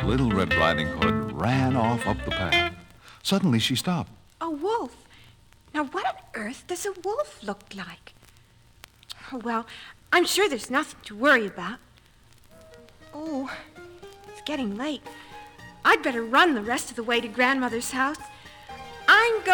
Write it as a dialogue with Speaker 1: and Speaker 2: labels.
Speaker 1: Little Red Riding Hood ran off up the path. Suddenly she stopped.
Speaker 2: A wolf? Now, what on earth does a wolf look like? Oh, well, I'm sure there's nothing to worry about. Oh, it's getting late. I'd better run the rest of the way to Grandmother's house. I'm going